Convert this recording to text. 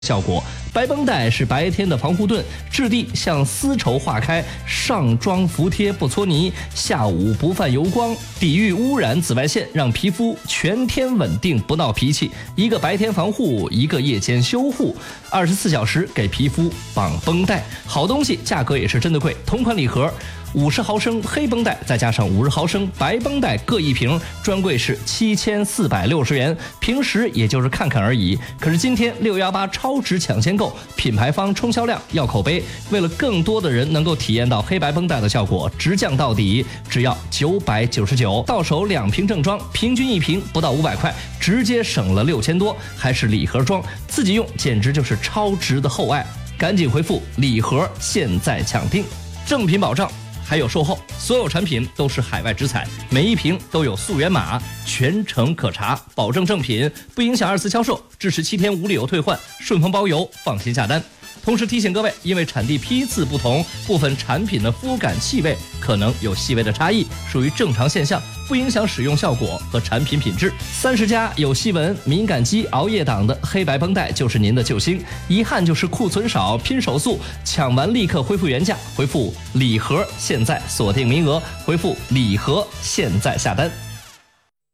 效果。白绷带是白天的防护盾，质地像丝绸化开，上装服帖不搓泥，下捂不泛油光，抵御污染紫外线，让皮肤全天稳定不闹脾气。一个白天防护，一个夜间修护，24小时给皮肤绑绷带。好东西，价格也是真的贵。同款礼盒，50毫升黑绷带再加上50毫升白绷带各一瓶，专柜是7460元，平时也就是看看而已。可是今天618超值抢先购，品牌方冲销量要口碑，为了更多的人能够体验到黑白绷带的效果，直降到底，只要999，到手2瓶正装，平均1瓶不到500块，直接省了6000多，还是礼盒装，自己用简直就是超值的厚爱。赶紧回复礼盒，现在抢订，正品保障。还有售后，所有产品都是海外直采，每一瓶都有溯源码，全程可查，保证正品，不影响2次销售，支持7天无理由退换，顺丰包邮，放心下单。同时提醒各位，因为产地批次不同，部分产品的肤感气味可能有细微的差异，属于正常现象，不影响使用效果和产品品质。30加有细纹、敏感肌、熬夜党的黑白绷带就是您的救星。遗憾就是库存少，拼手速，抢完立刻恢复原价。回复礼盒，现在锁定名额，回复礼盒，现在下单。